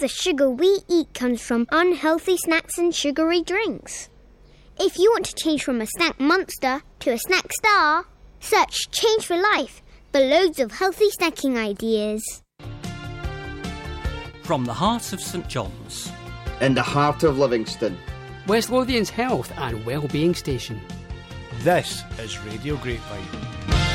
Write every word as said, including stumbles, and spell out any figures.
the sugar we eat comes from unhealthy snacks and sugary drinks. If you want to change from a snack monster to a snack star, search Change for Life for loads of healthy snacking ideas. From the heart of St John's, in the heart of Livingston, West Lothian's health and wellbeing station. This is Radio Grapevine.